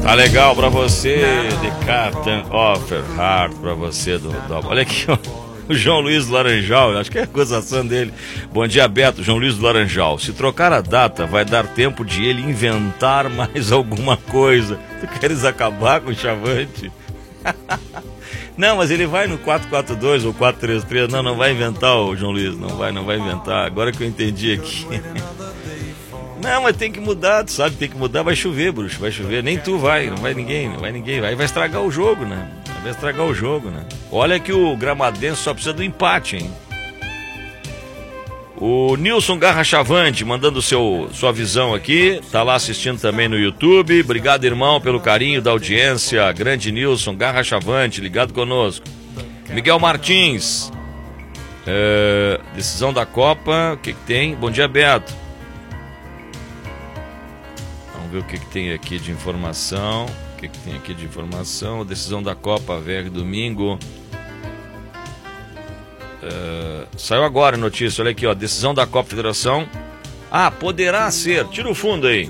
Tá legal pra você, The Captain Offerheart, pra você do... Olha aqui, ó, o João Luiz do Laranjal, acho que é a gozação dele. Bom dia, Beto, João Luiz do Laranjal. Se trocar a data, vai dar tempo de ele inventar mais alguma coisa. Tu queres acabar com o Chavante? Não, mas ele vai no 4-4-2 ou 4-3-3. Não vai inventar, o João Luiz, não vai inventar. Agora que eu entendi aqui. Não, mas tem que mudar, tu sabe, tem que mudar. Vai chover, bruxo, vai chover. Nem tu vai, não vai ninguém. Aí vai estragar o jogo, né? Olha que o Gramadense só precisa do empate, hein? O Nilson Garra Chavante mandando sua visão aqui. Tá lá assistindo também no YouTube. Obrigado, irmão, pelo carinho da audiência. Grande Nilson Garra Chavante, ligado conosco. Miguel Martins. Decisão da Copa, o que tem? Bom dia, Beto. Vamos ver o que tem aqui de informação. Decisão da Copa, VR domingo. Saiu agora a notícia, olha aqui, ó. Decisão da Copa Federação. Poderá ser. Tira o fundo aí.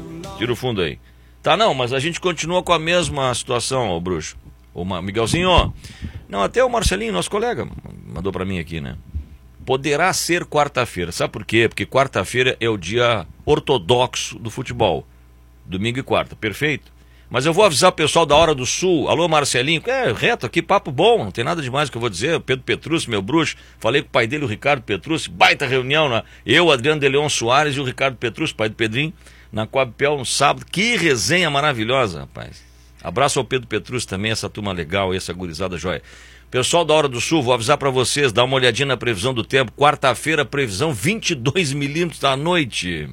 Tá, não, mas a gente continua com a mesma situação, ô bruxo. O Miguelzinho, ó. Não, até o Marcelinho, nosso colega, mandou pra mim aqui, né? Poderá ser quarta-feira. Sabe por quê? Porque quarta-feira é o dia ortodoxo do futebol. Domingo e quarta, perfeito? Mas eu vou avisar o pessoal da Hora do Sul. Alô, Marcelinho, reto aqui, papo bom, não tem nada demais que eu vou dizer. Pedro Petrucci, meu bruxo, falei com o pai dele, o Ricardo Petrucci, baita reunião, eu, Adriano de Leon Soares e o Ricardo Petrucci, pai do Pedrinho, na Coabpel no sábado. Que resenha maravilhosa, rapaz. Abraço ao Pedro Petrucci também, essa turma legal, essa gurizada joia. Pessoal da Hora do Sul, vou avisar para vocês, dá uma olhadinha na previsão do tempo. Quarta-feira, previsão 22 milímetros da noite.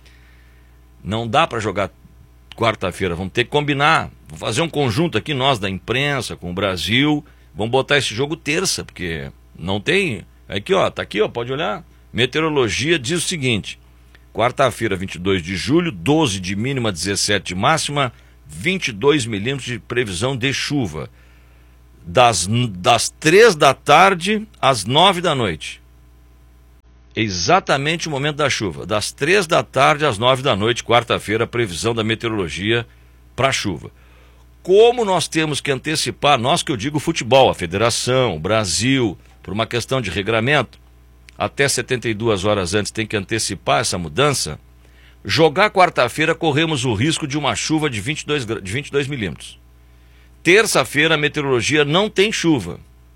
Não dá para jogar quarta-feira, vamos ter que combinar, vamos fazer um conjunto aqui, nós da imprensa, com o Brasil, vamos botar esse jogo terça, porque não tem, aqui ó, tá aqui ó, pode olhar, meteorologia diz o seguinte, quarta-feira 22 de julho, 12 de mínima, 17 de máxima, 22 milímetros de previsão de chuva, das 3 da tarde às 9 da noite. Exatamente o momento da chuva, das 3 da tarde às 9 da noite, quarta-feira, previsão da meteorologia para chuva. Como nós temos que antecipar, nós que eu digo futebol, a federação, o Brasil, por uma questão de regramento, até 72 horas antes tem que antecipar essa mudança, jogar quarta-feira corremos o risco de uma chuva de 22 milímetros. Terça-feira a meteorologia não tem chuva.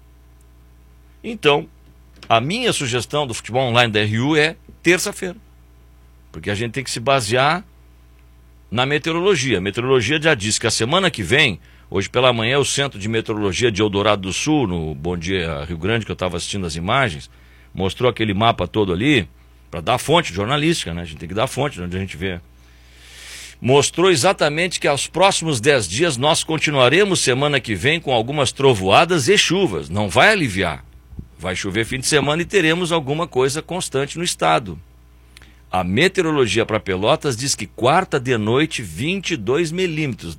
Então, a minha sugestão do futebol online da RU é terça-feira. Porque a gente tem que se basear na meteorologia. A meteorologia já disse que a semana que vem, hoje pela manhã, o Centro de Meteorologia de Eldorado do Sul, no Bom Dia Rio Grande, que eu estava assistindo as imagens, mostrou aquele mapa todo ali, para dar fonte jornalística, né? A gente tem que dar fonte onde a gente vê. Mostrou exatamente que aos próximos 10 dias nós continuaremos semana que vem com algumas trovoadas e chuvas. Não vai aliviar. Vai chover fim de semana e teremos alguma coisa constante no estado. A meteorologia para Pelotas diz que quarta de noite 22 milímetros.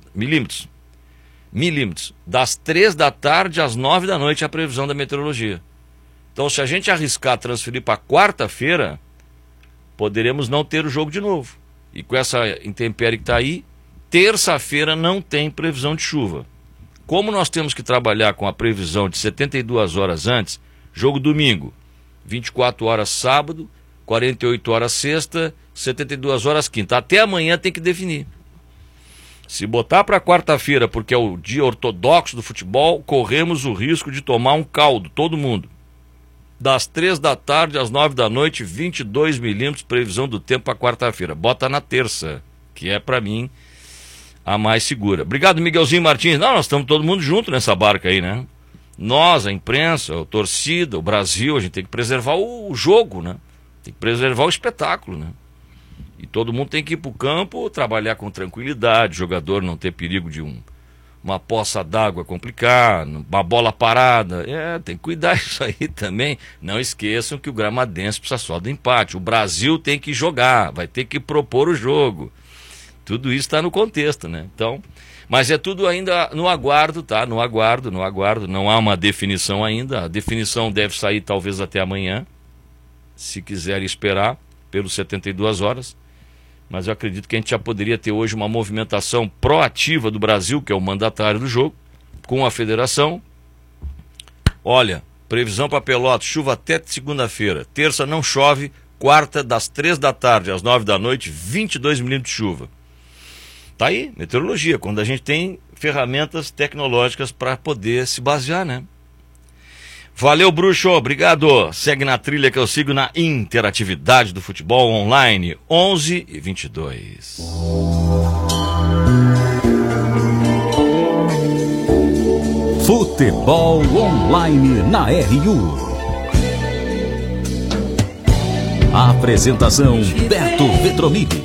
Das 3 da tarde às 9 da noite é a previsão da meteorologia. Então, se a gente arriscar transferir para quarta-feira, poderemos não ter o jogo de novo. E com essa intempérie que está aí, terça-feira não tem previsão de chuva. Como nós temos que trabalhar com a previsão de 72 horas antes, jogo domingo, 24 horas sábado, 48 horas sexta, 72 horas quinta. Até amanhã tem que definir. Se botar para quarta-feira, porque é o dia ortodoxo do futebol, corremos o risco de tomar um caldo, todo mundo. Das 3 da tarde às 9 da noite, 22 milímetros, previsão do tempo para quarta-feira. Bota na terça, que é para mim a mais segura. Obrigado, Miguelzinho Martins. Não, nós estamos todo mundo junto nessa barca aí, né? Nós, a imprensa, a torcida, o Brasil, a gente tem que preservar o jogo, né? Tem que preservar o espetáculo, né? E todo mundo tem que ir para o campo, trabalhar com tranquilidade, o jogador não ter perigo de uma poça d'água complicar, uma bola parada. Tem que cuidar disso aí também. Não esqueçam que o Gramadense precisa só do empate. O Brasil tem que jogar, vai ter que propor o jogo. Tudo isso está no contexto, né? Então, mas é tudo ainda no aguardo, tá? No aguardo. Não há uma definição ainda. A definição deve sair talvez até amanhã, se quiserem esperar, pelos 72 horas. mas eu acredito que a gente já poderia ter hoje uma movimentação proativa do Brasil, que é o mandatário do jogo, com a federação. Olha, previsão para Pelotas, chuva até segunda-feira. Terça não chove, quarta das 3 da tarde às 9 da noite, 22 milímetros de chuva. Tá aí, meteorologia, quando a gente tem ferramentas tecnológicas para poder se basear, né? Valeu, bruxo, obrigado. Segue na trilha que eu sigo na interatividade do futebol online, 11h22. Futebol online na RU. A apresentação Beto Vetromini.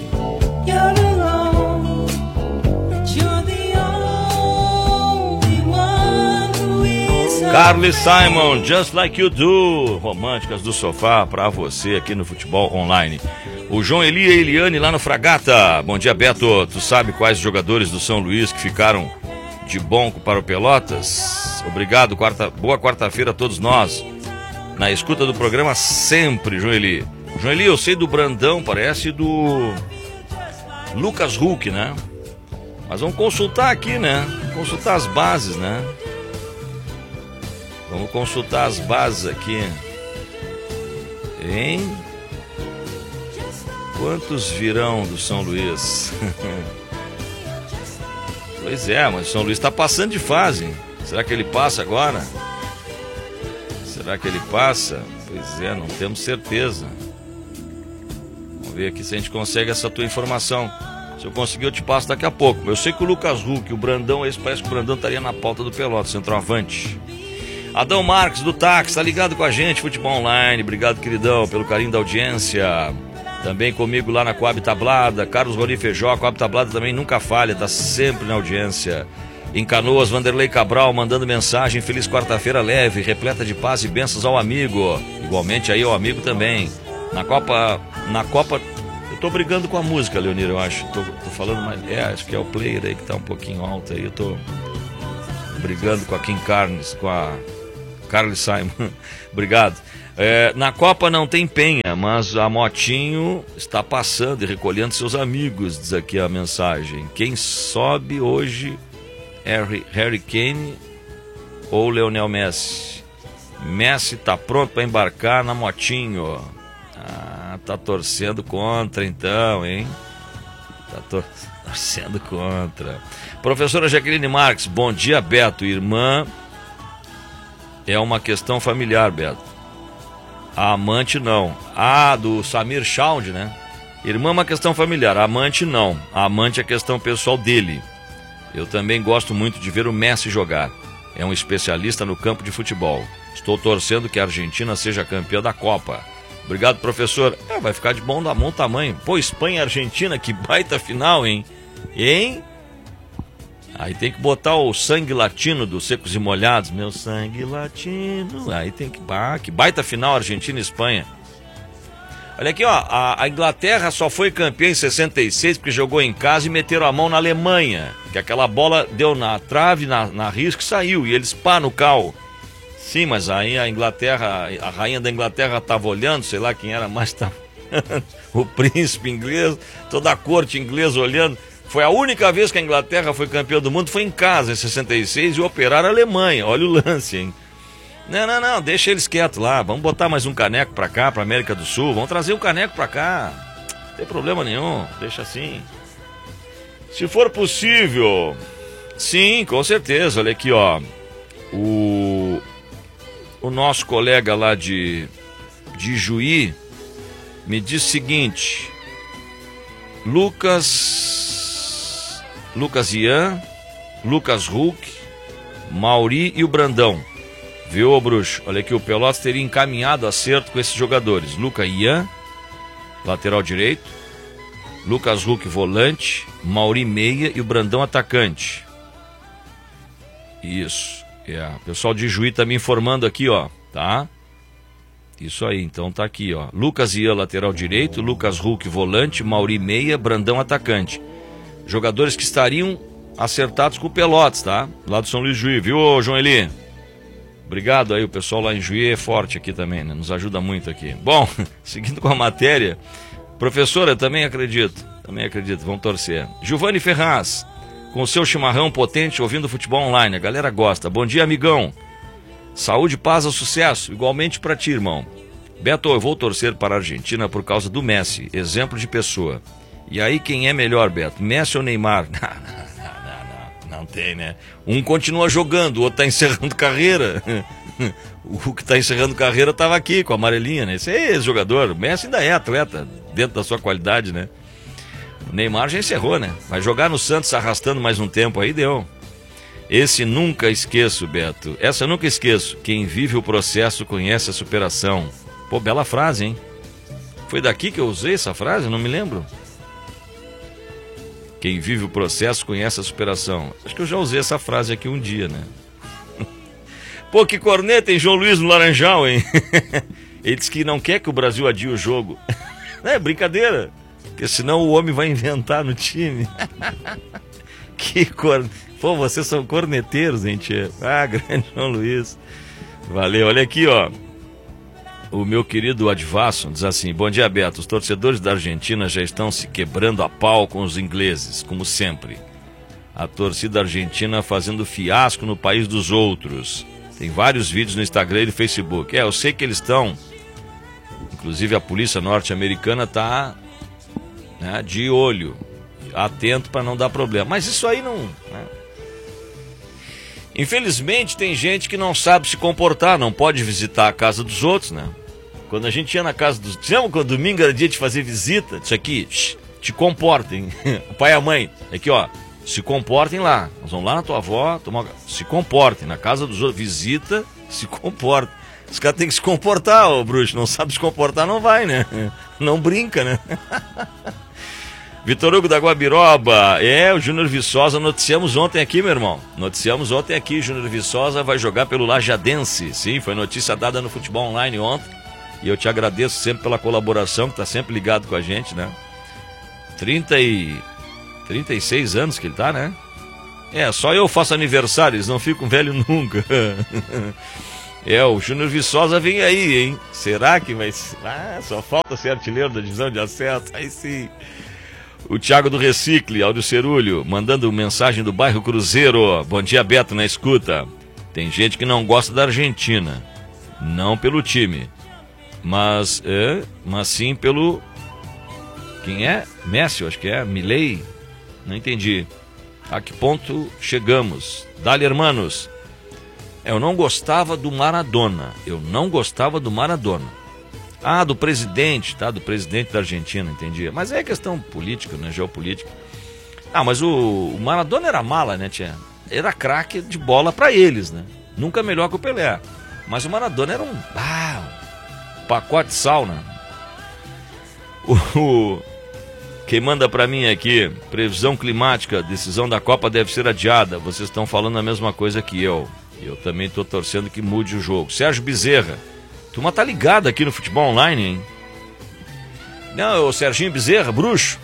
Carly Simon, Just Like You Do, românticas do sofá para você aqui no Futebol Online. O João Eli e a Eliane lá no Fragata. Bom dia, Beto. Tu sabe quais jogadores do São Luís que ficaram de banco para o Pelotas? Obrigado, boa quarta-feira a todos nós. Na escuta do programa sempre, João Eli. João Eli, eu sei do Brandão, parece do Lucas Huck, né? Mas vamos consultar aqui, né? Consultar as bases, né? Vamos consultar as bases aqui. Hein? Quantos virão do São Luís? Pois é, mas o São Luís está passando de fase. Será que ele passa agora? Será que ele passa? Pois é, não temos certeza. Vamos ver aqui se a gente consegue essa tua informação. Se eu conseguir, eu te passo daqui a pouco. Eu sei que o Lucas Huck, o Brandão, esse parece que o Brandão estaria na pauta do Pelotas, centroavante. Adão Marques, do Táxi, tá ligado com a gente, Futebol Online. Obrigado, queridão, pelo carinho da audiência. Também comigo lá na Coab Tablada. Carlos Rony Feijó, Coab Tablada também nunca falha, tá sempre na audiência. Em Canoas, Vanderlei Cabral mandando mensagem. Feliz quarta-feira leve, repleta de paz e bênçãos ao amigo. Igualmente aí ao amigo também. Na Copa, eu tô brigando com a música, Leonir, eu acho. Tô falando mais. Acho que é o player aí que tá um pouquinho alto aí. Eu tô brigando com a Kim Carnes, com a Carly Simon. Obrigado. Na Copa não tem penha, mas a Motinho está passando e recolhendo seus amigos, diz aqui a mensagem. Quem sobe hoje é Harry Kane ou Lionel Messi? Messi está pronto para embarcar na Motinho. Tá torcendo contra então, hein? Tá torcendo contra. Professora Jaqueline Marques, bom dia, Beto. Irmã é uma questão familiar, Beto. A amante não. Do Samir Chaud, né? Irmã é uma questão familiar, a amante não. A amante é questão pessoal dele. Eu também gosto muito de ver o Messi jogar. É um especialista no campo de futebol. Estou torcendo que a Argentina seja campeã da Copa. Obrigado, professor. Vai ficar de bom tamanho. Pô, Espanha e Argentina, que baita final, hein? Hein? Aí tem que botar o sangue latino dos Secos e Molhados. Meu sangue latino. Aí tem que... que baita final, Argentina e Espanha. Olha aqui, ó. A Inglaterra só foi campeã em 66 porque jogou em casa e meteram a mão na Alemanha. Que aquela bola deu na trave, na risca e saiu. E eles no cal. Sim, mas aí a Inglaterra, a rainha da Inglaterra estava olhando, sei lá quem era mais, o príncipe inglês, toda a corte inglesa olhando. Foi a única vez que a Inglaterra foi campeã do mundo, foi em casa, em 66, e operaram a Alemanha. Olha o lance, hein? Não, deixa eles quietos lá. Vamos botar mais um caneco pra cá, pra América do Sul. Vamos trazer um caneco pra cá. Não tem problema nenhum, deixa assim. Se for possível, sim, com certeza. Olha aqui, ó. O nosso colega lá de Juí me diz o seguinte: Lucas Ian, Lucas Huck, Mauri e o Brandão. Viu, ô bruxo? Olha aqui, o Pelotas teria encaminhado acerto com esses jogadores. Lucas Ian, lateral direito, Lucas Huck, volante, Mauri, meia e o Brandão, atacante. Isso. O pessoal de Juí tá me informando aqui, ó, tá? Isso aí, então tá aqui, ó. Lucas Ian, lateral direito, Lucas Huck, volante, Mauri, meia, Brandão, atacante. Jogadores que estariam acertados com o Pelotas, tá? Lá do São Luís Juí, viu, João Eli? Obrigado aí, o pessoal lá em Juí é forte aqui também, né? Nos ajuda muito aqui. Bom, seguindo com a matéria, professora, eu também acredito. Também acredito, vamos torcer. Giovanni Ferraz, com seu chimarrão potente, ouvindo futebol online. A galera gosta. Bom dia, amigão. Saúde, paz, ao sucesso. Igualmente pra ti, irmão. Beto, eu vou torcer para a Argentina por causa do Messi, exemplo de pessoa. E aí, quem é melhor, Beto? Messi ou Neymar? Não tem, né? Um continua jogando, o outro tá encerrando carreira. O que tá encerrando carreira tava aqui, com a amarelinha, né? Esse é jogador. O Messi ainda é atleta, dentro da sua qualidade, né? O Neymar já encerrou, né? Vai jogar no Santos arrastando mais um tempo aí, deu. Esse nunca esqueço, Beto. Essa eu nunca esqueço. Quem vive o processo conhece a superação. Pô, bela frase, hein? Foi daqui que eu usei essa frase? Não me lembro. Quem vive o processo conhece a superação. Acho que eu já usei essa frase aqui um dia, né? Pô, que corneta, hein, João Luiz no Laranjal, hein? Ele disse que não quer que o Brasil adie o jogo. É brincadeira, porque senão o homem vai inventar no time. Que Pô, vocês são corneteiros, hein, tia? Ah, grande João Luiz. Valeu, olha aqui, ó. O meu querido Advasso diz assim: bom dia, Beto. Os torcedores da Argentina já estão se quebrando a pau com os ingleses, como sempre. A torcida argentina fazendo fiasco no país dos outros. Tem vários vídeos no Instagram e no Facebook. Eu sei que eles estão. Inclusive a polícia norte-americana está, né, de olho, atento para não dar problema. Mas isso aí não, né? Infelizmente tem gente que não sabe se comportar, não pode visitar a casa dos outros, né? Quando a gente ia na casa dos... Lembra quando domingo era dia de fazer visita? Isso aqui, te comportem. O pai e a mãe, aqui ó, se comportem lá. Nós vamos lá na tua avó, se comportem. Na casa dos outros, visita, se comportem. Os caras têm que se comportar, ô bruxo. Não sabe se comportar, não vai, né? Não brinca, né? Vitor Hugo da Guabiroba. O Júnior Viçosa, noticiamos ontem aqui, meu irmão. Noticiamos ontem aqui, Júnior Viçosa vai jogar pelo Lajadense. Sim, foi notícia dada no Futebol Online ontem. E eu te agradeço sempre pela colaboração, que tá sempre ligado com a gente, né? 36 anos que ele tá, né? Só eu faço aniversário, eles não ficam velhos nunca. O Júnior Viçosa vem aí, hein? Será que vai... só falta ser artilheiro da divisão de acesso, aí sim. O Thiago do Recicle, Áudio Cerulho, mandando mensagem do bairro Cruzeiro. Bom dia, Beto, na escuta. Tem gente que não gosta da Argentina, não pelo time, mas sim pelo... Quem é? Messi, eu acho que é. Milei? Não entendi. A que ponto chegamos? Dali, hermanos. Eu não gostava do Maradona. Do presidente, tá? Do presidente da Argentina, entendi. Mas é questão política, né? Geopolítica. Mas o Maradona era mala, né, tia? Era craque de bola pra eles, né? Nunca melhor que o Pelé. Mas o Maradona era um pacote de sauna. Quem manda pra mim aqui, previsão climática, decisão da Copa deve ser adiada. Vocês estão falando a mesma coisa que eu. Eu também tô torcendo que mude o jogo. Sérgio Bezerra. Turma tá ligada aqui no Futebol Online, hein? Não, o Serginho Bezerra, bruxo.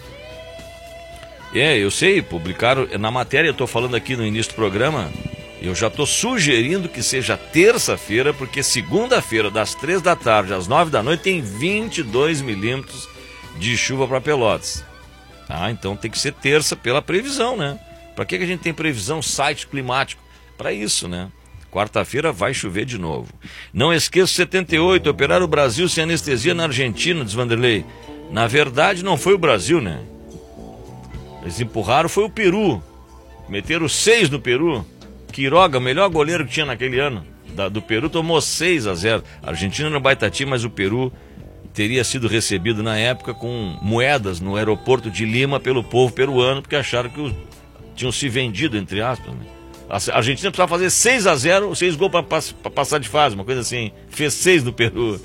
Eu sei, publicaram na matéria, eu tô falando aqui no início do programa. Eu já tô sugerindo que seja terça-feira, porque segunda-feira, das 3 da tarde às 9 da noite, tem 22 milímetros de chuva para Pelotas. Então tem que ser terça pela previsão, né? Para que a gente tem previsão, site climático? Para isso, né? Quarta-feira vai chover de novo. Não esqueça 78, operar o Brasil sem anestesia na Argentina, diz Vanderlei. Na verdade não foi o Brasil, né? Eles empurraram, foi o Peru. Meteram 6 no Peru. Quiroga, o melhor goleiro que tinha naquele ano do Peru, tomou 6-0. A Argentina no baita time, mas o Peru teria sido recebido na época com moedas no aeroporto de Lima pelo povo peruano, porque acharam que tinham se vendido, entre aspas, né? A Argentina precisava fazer 6-0, 6 gols para passar de fase, uma coisa assim. Fez 6 no Peru.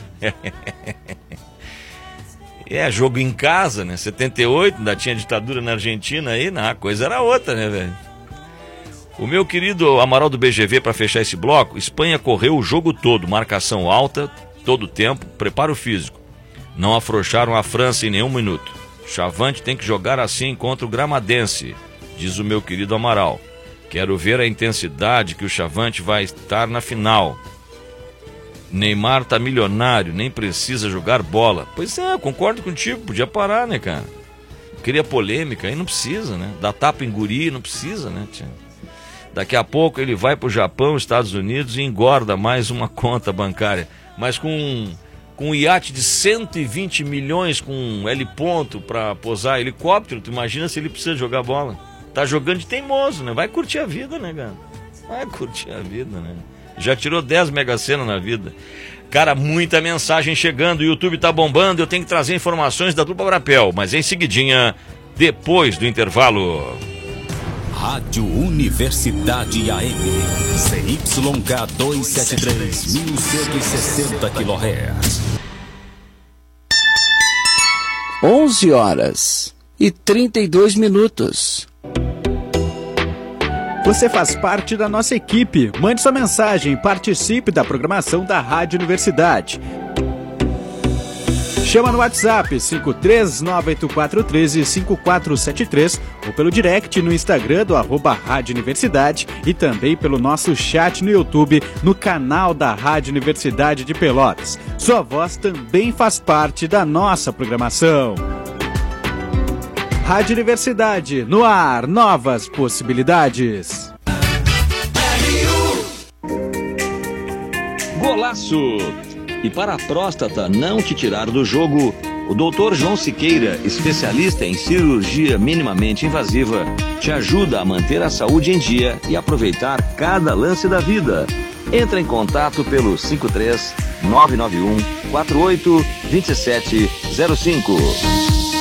Jogo em casa, né? 78, ainda tinha ditadura na Argentina aí, a coisa era outra, né, velho? O meu querido Amaral do BGV, para fechar esse bloco, Espanha correu o jogo todo, marcação alta, todo o tempo, preparo físico. Não afrouxaram a França em nenhum minuto. Chavante tem que jogar assim contra o Gramadense, diz o meu querido Amaral. Quero ver a intensidade que o Chavante vai estar na final. Neymar tá milionário, nem precisa jogar bola. Pois eu concordo contigo, podia parar, né, cara? cria polêmica, aí não precisa, né? Dá tapa em guri, não precisa, né, tia? Daqui a pouco ele vai pro Japão, Estados Unidos e engorda mais uma conta bancária. Mas com um iate de 120 milhões com heliponto para posar helicóptero, tu imagina se ele precisa jogar bola. Tá jogando de teimoso, né? Vai curtir a vida, né, cara? Vai curtir a vida, né? Já tirou 10 Mega Sena na vida. Cara, muita mensagem chegando, o YouTube tá bombando, eu tenho que trazer informações da dupla Brapel, mas em seguidinha, depois do intervalo. Rádio Universidade AM, CYK 273, 1160 kHz. 11h32. Você faz parte da nossa equipe. Mande sua mensagem, participe da programação da Rádio Universidade. Chama no WhatsApp 53984135473 ou pelo direct no Instagram do @Rádio Universidade e também pelo nosso chat no YouTube no canal da Rádio Universidade de Pelotas. Sua voz também faz parte da nossa programação. Rádio Universidade, no ar, novas possibilidades. Golaço! E para a próstata não te tirar do jogo, o Dr. João Siqueira, especialista em cirurgia minimamente invasiva, te ajuda a manter a saúde em dia e aproveitar cada lance da vida. Entra em contato pelo 53 991 48 2705.